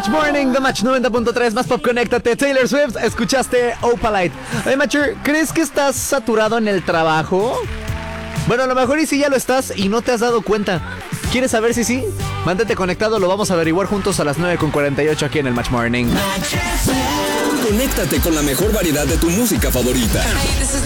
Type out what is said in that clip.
Match Morning, The Match 90.3, más pop, conéctate. Taylor Swift, escuchaste Opalite. Oye, Matcher, ¿crees que estás saturado en el trabajo? Bueno, a lo mejor y sí ya lo estás y no te has dado cuenta. ¿Quieres saber si sí? Mantente conectado, lo vamos a averiguar juntos a las 9:48 aquí en el Match Morning. Conéctate con la mejor variedad de tu música favorita.